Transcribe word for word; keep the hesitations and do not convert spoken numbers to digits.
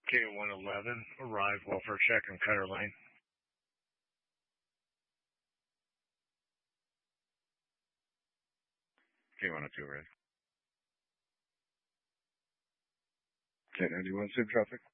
K one eleven, arrive welfare check in Cutter Lane. K one oh two, right? K ninety-one, same traffic.